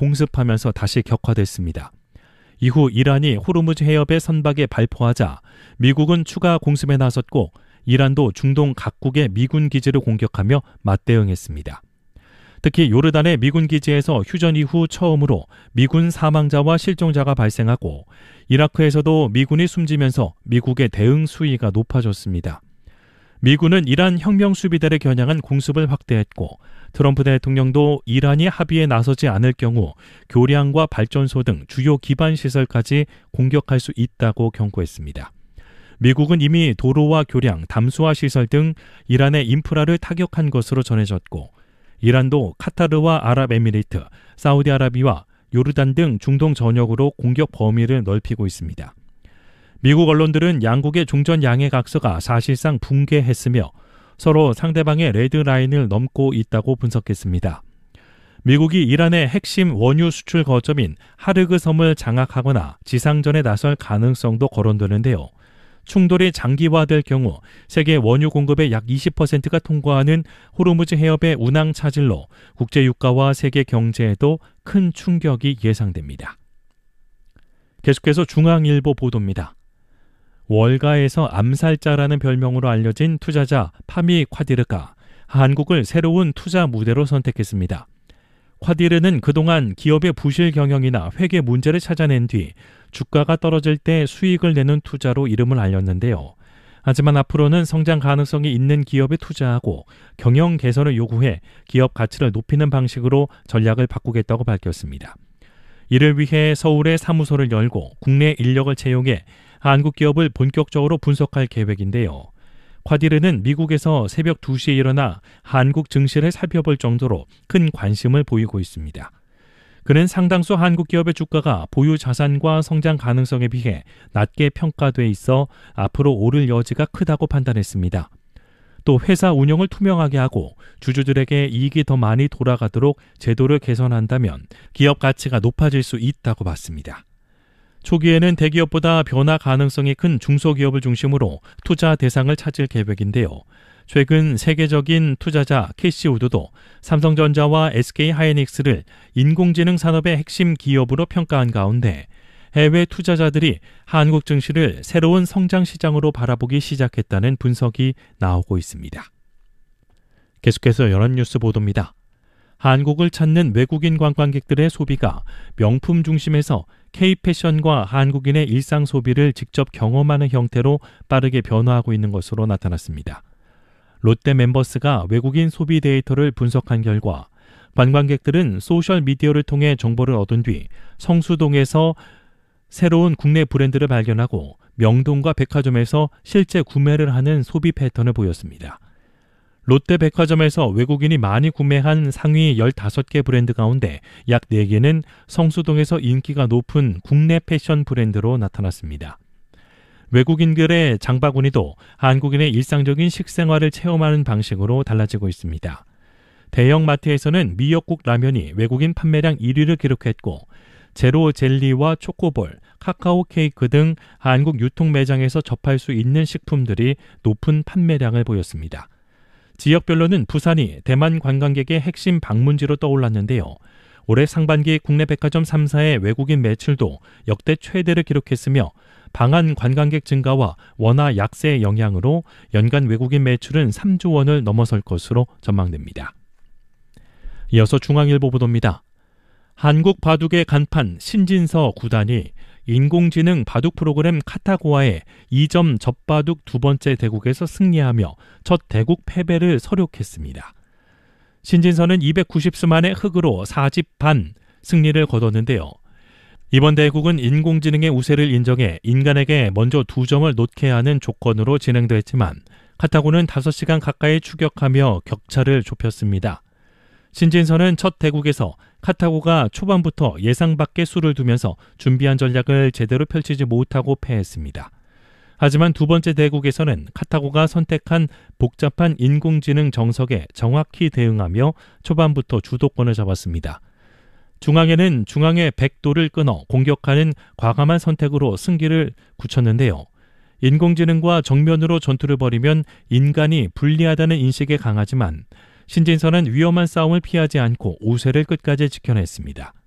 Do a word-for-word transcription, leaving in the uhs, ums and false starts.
공습하면서 다시 격화됐습니다. 이후 이란이 호르무즈 해협에 선박에 발포하자 미국은 추가 공습에 나섰고 이란도 중동 각국의 미군 기지를 공격하며 맞대응했습니다. 특히 요르단의 미군 기지에서 휴전 이후 처음으로 미군 사망자와 실종자가 발생하고 이라크에서도 미군이 숨지면서 미국의 대응 수위가 높아졌습니다. 미군은 이란 혁명수비대를 겨냥한 공습을 확대했고 트럼프 대통령도 이란이 합의에 나서지 않을 경우 교량과 발전소 등 주요 기반 시설까지 공격할 수 있다고 경고했습니다. 미국은 이미 도로와 교량, 담수화 시설 등 이란의 인프라를 타격한 것으로 전해졌고 이란도 카타르와 아랍에미리트, 사우디아라비아, 요르단 등 중동 전역으로 공격 범위를 넓히고 있습니다. 미국 언론들은 양국의 종전 양해 각서가 사실상 붕괴했으며 서로 상대방의 레드라인을 넘고 있다고 분석했습니다. 미국이 이란의 핵심 원유 수출 거점인 하르그 섬을 장악하거나 지상전에 나설 가능성도 거론되는데요. 충돌이 장기화될 경우 세계 원유 공급의 약 이십 퍼센트가 통과하는 호르무즈 해협의 운항 차질로 국제 유가와 세계 경제에도 큰 충격이 예상됩니다. 계속해서 중앙일보 보도입니다. 월가에서 암살자라는 별명으로 알려진 투자자 파미 콰디르가 한국을 새로운 투자 무대로 선택했습니다. 콰디르는 그동안 기업의 부실 경영이나 회계 문제를 찾아낸 뒤 주가가 떨어질 때 수익을 내는 투자로 이름을 알렸는데요. 하지만 앞으로는 성장 가능성이 있는 기업에 투자하고 경영 개선을 요구해 기업 가치를 높이는 방식으로 전략을 바꾸겠다고 밝혔습니다. 이를 위해 서울에 사무소를 열고 국내 인력을 채용해 한국 기업을 본격적으로 분석할 계획인데요. 콰디르는 미국에서 새벽 두 시에 일어나 한국 증시를 살펴볼 정도로 큰 관심을 보이고 있습니다. 그는 상당수 한국 기업의 주가가 보유 자산과 성장 가능성에 비해 낮게 평가돼 있어 앞으로 오를 여지가 크다고 판단했습니다. 또 회사 운영을 투명하게 하고 주주들에게 이익이 더 많이 돌아가도록 제도를 개선한다면 기업 가치가 높아질 수 있다고 봤습니다. 초기에는 대기업보다 변화 가능성이 큰 중소기업을 중심으로 투자 대상을 찾을 계획인데요. 최근 세계적인 투자자 캐시우드도 삼성전자와 에스케이하이닉스를 인공지능 산업의 핵심 기업으로 평가한 가운데 해외 투자자들이 한국 증시를 새로운 성장 시장으로 바라보기 시작했다는 분석이 나오고 있습니다. 계속해서 연합뉴스 보도입니다. 한국을 찾는 외국인 관광객들의 소비가 명품 중심에서 K-패션과 한국인의 일상 소비를 직접 경험하는 형태로 빠르게 변화하고 있는 것으로 나타났습니다. 롯데 멤버스가 외국인 소비 데이터를 분석한 결과 관광객들은 소셜미디어를 통해 정보를 얻은 뒤 성수동에서 새로운 국내 브랜드를 발견하고 명동과 백화점에서 실제 구매를 하는 소비 패턴을 보였습니다. 롯데 백화점에서 외국인이 많이 구매한 상위 열다섯 개 브랜드 가운데 약 네 개는 성수동에서 인기가 높은 국내 패션 브랜드로 나타났습니다. 외국인들의 장바구니도 한국인의 일상적인 식생활을 체험하는 방식으로 달라지고 있습니다. 대형 마트에서는 미역국 라면이 외국인 판매량 일 위를 기록했고 제로 젤리와 초코볼, 카카오 케이크 등 한국 유통 매장에서 접할 수 있는 식품들이 높은 판매량을 보였습니다. 지역별로는 부산이 대만 관광객의 핵심 방문지로 떠올랐는데요. 올해 상반기 국내 백화점 삼 사의 외국인 매출도 역대 최대를 기록했으며 방한 관광객 증가와 원화 약세의 영향으로 연간 외국인 매출은 삼조 원을 넘어설 것으로 전망됩니다. 이어서 중앙일보 보도입니다. 한국 바둑의 간판 신진서 구단이 인공지능 바둑 프로그램 카타고아의 이 점 젖바둑 두 번째 대국에서 승리하며 첫 대국 패배를 서력했습니다. 신진서는 이백구십 수 만의 흑으로 사 집 반 승리를 거뒀는데요. 이번 대국은 인공지능의 우세를 인정해 인간에게 먼저 두 점을 놓게 하는 조건으로 진행됐지만 카타고는 다섯 시간 가까이 추격하며 격차를 좁혔습니다. 신진서는 첫 대국에서 카타고가 초반부터 예상 밖의 수를 두면서 준비한 전략을 제대로 펼치지 못하고 패했습니다. 하지만 두 번째 대국에서는 카타고가 선택한 복잡한 인공지능 정석에 정확히 대응하며 초반부터 주도권을 잡았습니다. 중앙에는 중앙의 백도를 끊어 공격하는 과감한 선택으로 승기를 굳혔는데요. 인공지능과 정면으로 전투를 벌이면 인간이 불리하다는 인식에 강하지만 신진서는 위험한 싸움을 피하지 않고 우세를 끝까지 지켜냈습니다.